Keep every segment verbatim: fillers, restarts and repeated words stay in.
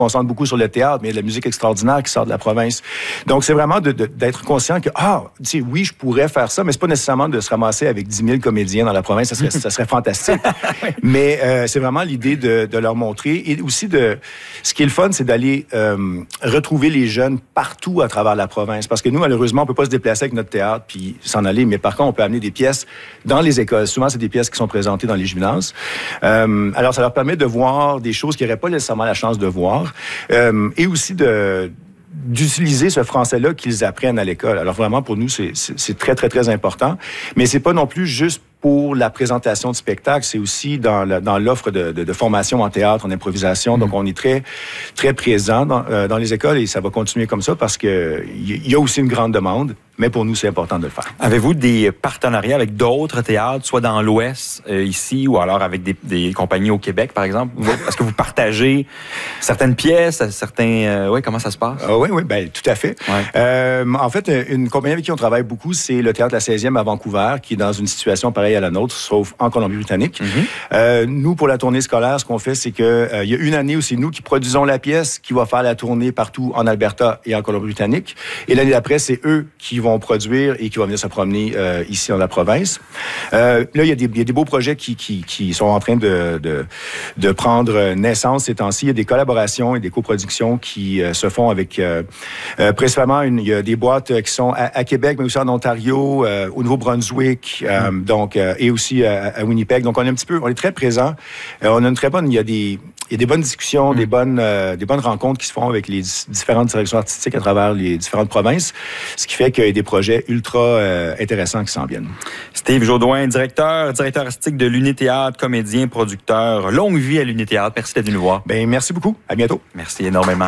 concentre beaucoup sur le théâtre, mais il y a de la musique extraordinaire qui sort de la province. Donc, c'est vraiment de, de, d'être conscient que, ah, tu sais, oui, je pourrais faire ça, mais c'est pas nécessairement de se ramasser avec dix mille comédiens dans la province. Ça serait, ça serait fantastique. Oui. Mais euh, c'est vraiment l'idée de, de leur montrer. Et aussi, de ce qui est le fun, c'est d'aller euh, retrouver les jeunes partout à travers la province. Parce que nous, malheureusement, on peut pas se déplacer avec notre théâtre puis s'en aller. Mais par contre, on peut amener des pièces dans les écoles. Souvent, c'est des pièces qui sont présentées dans les gymnases. Euh, alors, ça leur permet de voir des choses qu'ils n'auraient pas nécessairement la chance de voir. Euh, et aussi de d'utiliser ce français-là qu'ils apprennent à l'école. Alors vraiment, pour nous, c'est, c'est, c'est très, très, très important. Mais c'est pas non plus juste pour la présentation du spectacle, c'est aussi dans, la, dans l'offre de, de, de formation en théâtre, en improvisation. Mmh. Donc, on est très, très présent dans, euh, dans les écoles et ça va continuer comme ça parce que il y a aussi une grande demande. Mais pour nous, c'est important de le faire. Avez-vous des partenariats avec d'autres théâtres, soit dans l'Ouest, euh, ici, ou alors avec des, des compagnies au Québec, par exemple? Est-ce que vous partagez certaines pièces, certains... Euh, oui, comment ça se passe? Ah, oui, oui, bien, tout à fait. Ouais. Euh, en fait, une compagnie avec qui on travaille beaucoup, c'est le Théâtre La seizième à Vancouver, qui est dans une situation pareille à la nôtre, sauf en Colombie-Britannique. Mm-hmm. Euh, nous, pour la tournée scolaire, ce qu'on fait, c'est qu'il euh, y a une année où c'est nous qui produisons la pièce, qui va faire la tournée partout en Alberta et en Colombie-Britannique. Et l'année d'après, c'est eux qui vont produire et qui vont venir se promener euh, ici dans la province. Euh, là, il y, a des, il y a des beaux projets qui, qui, qui sont en train de, de, de prendre naissance ces temps-ci. Il y a des collaborations et des coproductions qui euh, se font avec euh, euh, principalement, une, il y a des boîtes qui sont à, à Québec, mais aussi en Ontario, euh, au Nouveau-Brunswick, euh, mm. donc, euh, et aussi à, à Winnipeg. Donc, on est un petit peu, on est très présent. Euh, on a une très bonne, il y a des, il y a des bonnes discussions, mm. des bonnes, euh, des bonnes rencontres qui se font avec les différentes directions artistiques à travers les différentes provinces, ce qui fait qu'il y a des projets ultra euh, intéressants qui s'en viennent. Steve Jaudoin, directeur, directeur artistique de l'Uni-Théâtre, comédien, producteur. Longue vie à l'Uni-Théâtre. Merci d'être venu nous voir. Ben, merci beaucoup. À bientôt. Merci énormément.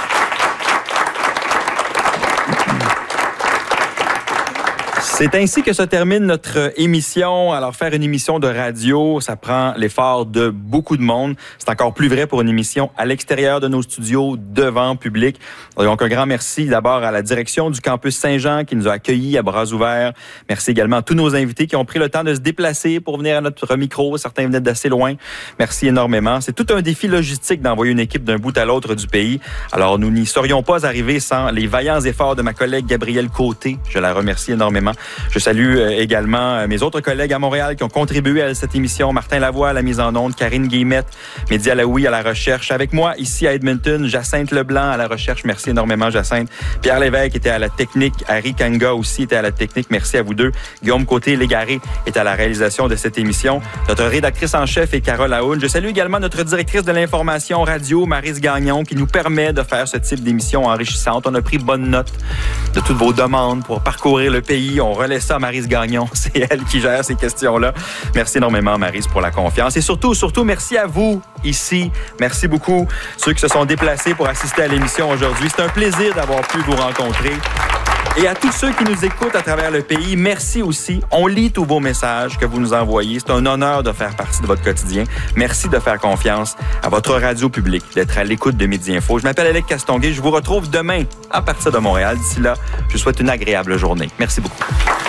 C'est ainsi que se termine notre émission. Alors, faire une émission de radio, ça prend l'effort de beaucoup de monde. C'est encore plus vrai pour une émission à l'extérieur de nos studios, devant public. Donc, un grand merci d'abord à la direction du campus Saint-Jean qui nous a accueillis à bras ouverts. Merci également à tous nos invités qui ont pris le temps de se déplacer pour venir à notre micro. Certains venaient d'assez loin. Merci énormément. C'est tout un défi logistique d'envoyer une équipe d'un bout à l'autre du pays. Alors, nous n'y serions pas arrivés sans les vaillants efforts de ma collègue Gabrielle Côté. Je la remercie énormément. Je salue également mes autres collègues à Montréal qui ont contribué à cette émission. Martin Lavoie à la mise en onde, Karine Guillemette, Mehdi Alaoui à la recherche. Avec moi, ici à Edmonton, Jacinthe Leblanc à la recherche. Merci énormément, Jacinthe. Pierre Lévesque était à la technique. Harry Kanga aussi était à la technique. Merci à vous deux. Guillaume Côté-Légaré est à la réalisation de cette émission. Notre rédactrice en chef est Carole Aoun. Je salue également notre directrice de l'information radio, Maryse Gagnon, qui nous permet de faire ce type d'émission enrichissante. On a pris bonne note de toutes vos demandes pour parcourir le pays. On relaisse ça à Maryse Gagnon. C'est elle qui gère ces questions-là. Merci énormément, Maryse, pour la confiance. Et surtout, surtout, merci à vous, ici. Merci beaucoup, ceux qui se sont déplacés pour assister à l'émission aujourd'hui. C'est un plaisir d'avoir pu vous rencontrer. Et à tous ceux qui nous écoutent à travers le pays, merci aussi. On lit tous vos messages que vous nous envoyez. C'est un honneur de faire partie de votre quotidien. Merci de faire confiance à votre radio publique, d'être à l'écoute de Midi Info. Je m'appelle Alec Castonguay. Je vous retrouve demain à partir de Montréal. D'ici là, je vous souhaite une agréable journée. Merci beaucoup.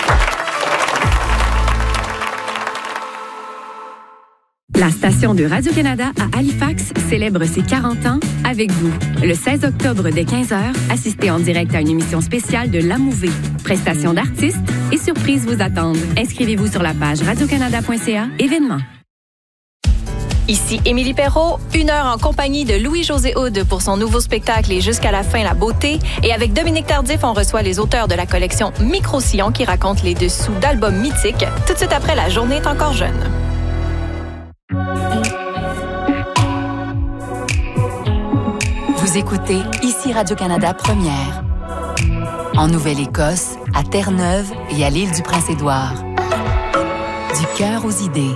La station de Radio-Canada à Halifax célèbre ses quarante ans avec vous. Le seize octobre dès quinze heures, assistez en direct à une émission spéciale de La Mouvée. Prestations d'artistes et surprises vous attendent. Inscrivez-vous sur la page radiocanada point c a événements. Ici Émilie Perrault, une heure en compagnie de Louis-José Hood pour son nouveau spectacle Et jusqu'à la fin, la beauté. Et avec Dominique Tardif, on reçoit les auteurs de la collection Micro-Sillon qui racontent les dessous d'albums mythiques. Tout de suite après, La journée est encore jeune. Vous écoutez ici Radio-Canada Première. En Nouvelle-Écosse, à Terre-Neuve et à l'île du Prince-Édouard. Du cœur aux idées.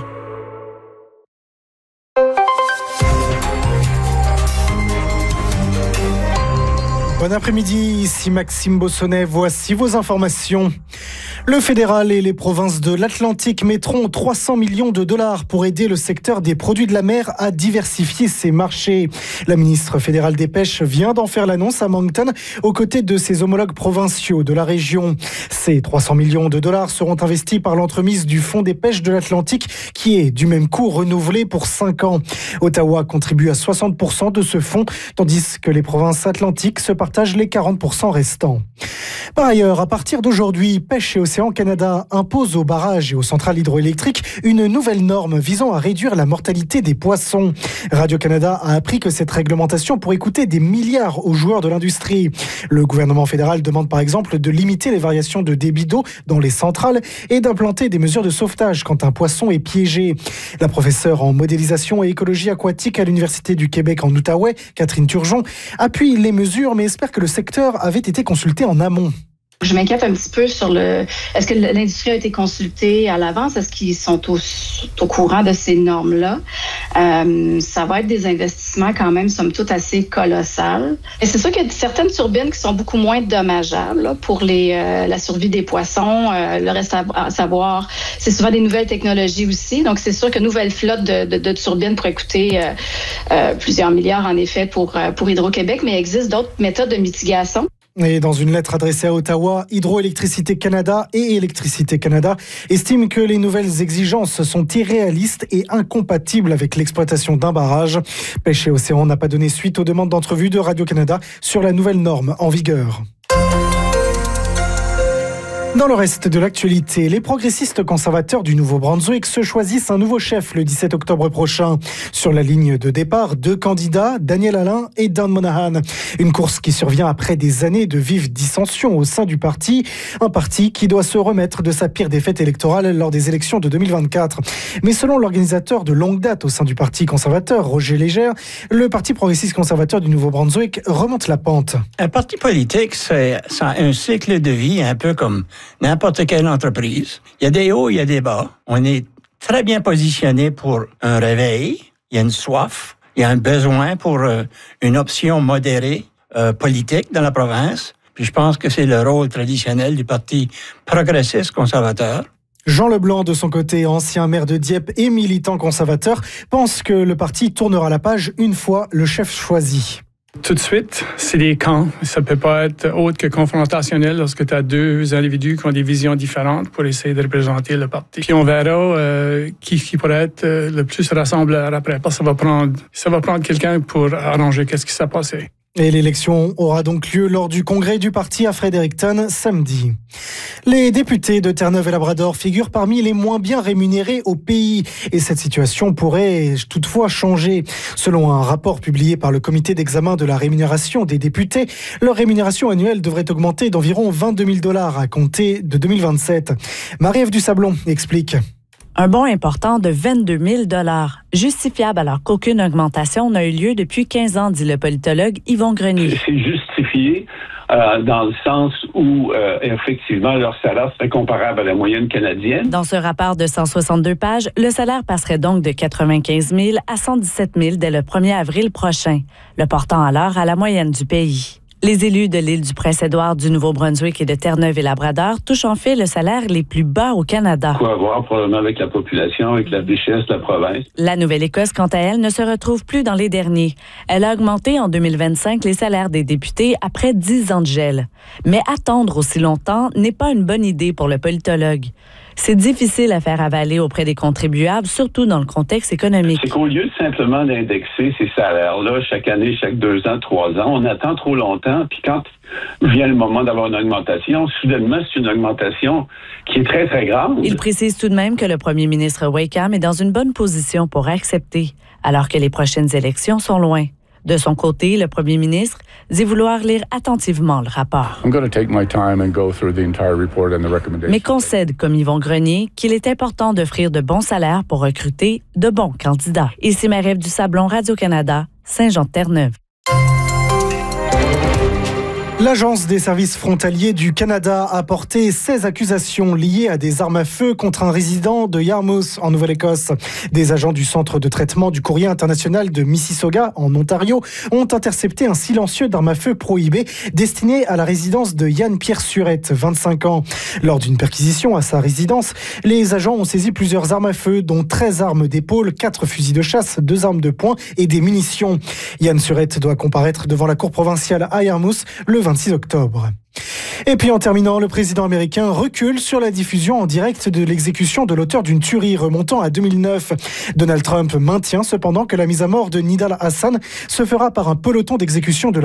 Bon après-midi, ici Maxime Bossonnet, voici vos informations. Le fédéral et les provinces de l'Atlantique mettront trois cents millions de dollars pour aider le secteur des produits de la mer à diversifier ses marchés. La ministre fédérale des Pêches vient d'en faire l'annonce à Moncton, aux côtés de ses homologues provinciaux de la région. Ces trois cents millions de dollars seront investis par l'entremise du Fonds des pêches de l'Atlantique, qui est du même coup renouvelé pour cinq ans. Ottawa contribue à soixante pour cent de ce fonds, tandis que les provinces atlantiques se partagent les quarante pour cent restants. Par ailleurs, à partir d'aujourd'hui, Pêche et Océan Canada impose aux barrages et aux centrales hydroélectriques une nouvelle norme visant à réduire la mortalité des poissons. Radio-Canada a appris que cette réglementation pourrait coûter des milliards aux joueurs de l'industrie. Le gouvernement fédéral demande par exemple de limiter les variations de débit d'eau dans les centrales et d'implanter des mesures de sauvetage quand un poisson est piégé. La professeure en modélisation et écologie aquatique à l'Université du Québec en Outaouais, Catherine Turgeon, appuie les mesures mais espère que le secteur avait été consulté en amont. Je m'inquiète un petit peu sur le... Est-ce que l'industrie a été consultée à l'avance? Est-ce qu'ils sont au, au courant de ces normes-là? Euh, ça va être des investissements quand même, somme toute, assez colossales. Et c'est sûr qu'il y a certaines turbines qui sont beaucoup moins dommageables là, pour les, euh, la survie des poissons. Euh, le reste à, à savoir, c'est souvent des nouvelles technologies aussi. Donc, c'est sûr que nouvelle flotte de, de, de turbines pourrait coûter euh, euh, plusieurs milliards, en effet, pour, pour Hydro-Québec. Mais il existe d'autres méthodes de mitigation. Et dans une lettre adressée à Ottawa, Hydroélectricité Canada et Électricité Canada estiment que les nouvelles exigences sont irréalistes et incompatibles avec l'exploitation d'un barrage. Pêche et Océan n'a pas donné suite aux demandes d'entrevue de Radio-Canada sur la nouvelle norme en vigueur. Dans le reste de l'actualité, les progressistes conservateurs du Nouveau-Brunswick se choisissent un nouveau chef le dix-sept octobre prochain. Sur la ligne de départ, deux candidats, Daniel Alain et Dan Monahan. Une course qui survient après des années de vives dissensions au sein du parti. Un parti qui doit se remettre de sa pire défaite électorale lors des élections de deux mille vingt-quatre. Mais selon l'organisateur de longue date au sein du Parti conservateur, Roger Légère, le Parti progressiste conservateur du Nouveau-Brunswick remonte la pente. Un parti politique, c'est, ça a un cycle de vie un peu comme n'importe quelle entreprise. Il y a des hauts, il y a des bas. On est très bien positionné pour un réveil. Il y a une soif. Il y a un besoin pour euh, une option modérée euh, politique dans la province. Puis je pense que c'est le rôle traditionnel du Parti progressiste conservateur. Jean Leblanc, de son côté, ancien maire de Dieppe et militant conservateur, pense que le parti tournera la page une fois le chef choisi. Tout de suite, c'est des camps. Ça ne peut pas être autre que confrontationnel lorsque tu as deux individus qui ont des visions différentes pour essayer de représenter le parti. Puis on verra euh, qui, qui pourrait être euh, le plus rassembleur après. Parce que ça va prendre, ça va prendre quelqu'un pour arranger qu'est-ce qui s'est passé. Et l'élection aura donc lieu lors du congrès du parti à Fredericton samedi. Les députés de Terre-Neuve et Labrador figurent parmi les moins bien rémunérés au pays. Et cette situation pourrait toutefois changer. Selon un rapport publié par le comité d'examen de la rémunération des députés, leur rémunération annuelle devrait augmenter d'environ vingt-deux mille dollars à compter de deux mille vingt-sept. Marie-Ève Dusablon explique. Un bond important de vingt-deux mille dollars, justifiable alors qu'aucune augmentation n'a eu lieu depuis quinze ans, dit le politologue Yvon Grenier. C'est justifié euh, dans le sens où, euh, effectivement, leur salaire serait comparable à la moyenne canadienne. Dans ce rapport de cent soixante-deux pages, le salaire passerait donc de quatre-vingt-quinze mille à cent dix-sept mille dès le premier avril prochain, le portant alors à la moyenne du pays. Les élus de l'île du Prince-Édouard, du Nouveau-Brunswick et de Terre-Neuve et Labrador touchent en fait le salaire les plus bas au Canada. Quoi voir probablement avec la population, avec la richesse de la province. La Nouvelle-Écosse, quant à elle, ne se retrouve plus dans les derniers. Elle a augmenté en deux mille vingt-cinq les salaires des députés après dix ans de gel. Mais attendre aussi longtemps n'est pas une bonne idée pour le politologue. C'est difficile à faire avaler auprès des contribuables, surtout dans le contexte économique. C'est qu'au lieu de simplement d'indexer ces salaires-là chaque année, chaque deux ans, trois ans, on attend trop longtemps. Puis quand vient le moment d'avoir une augmentation, soudainement, c'est une augmentation qui est très, très grande. Il précise tout de même que le premier ministre Wakeham est dans une bonne position pour accepter, alors que les prochaines élections sont loin. De son côté, le premier ministre dit vouloir lire attentivement le rapport. Mais concède, comme Yvon Grenier, qu'il est important d'offrir de bons salaires pour recruter de bons candidats. Ici Marie-Ève Dusablon, Radio-Canada, Saint-Jean-de-Terre-Neuve. L'Agence des services frontaliers du Canada a porté seize accusations liées à des armes à feu contre un résident de Yarmouth en Nouvelle-Écosse. Des agents du centre de traitement du courrier international de Mississauga en Ontario ont intercepté un silencieux d'armes à feu prohibé destiné à la résidence de Yann-Pierre Surette, vingt-cinq ans. Lors d'une perquisition à sa résidence, les agents ont saisi plusieurs armes à feu, dont treize armes d'épaule, quatre fusils de chasse, deux armes de poing et des munitions. Yann Surette doit comparaître devant la cour provinciale à Yarmouth le vingt-six octobre. Et puis en terminant, le président américain recule sur la diffusion en direct de l'exécution de l'auteur d'une tuerie remontant à deux mille neuf. Donald Trump maintient cependant que la mise à mort de Nidal Hassan se fera par un peloton d'exécution de la